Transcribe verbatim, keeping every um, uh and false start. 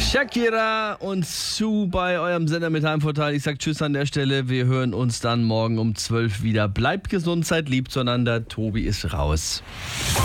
Shakira und Sue bei eurem Sender mit Heimvorteil. Ich sag Tschüss an der Stelle. Wir hören uns dann morgen um zwölf wieder. Bleibt gesund, seid lieb zueinander. Tobi ist raus.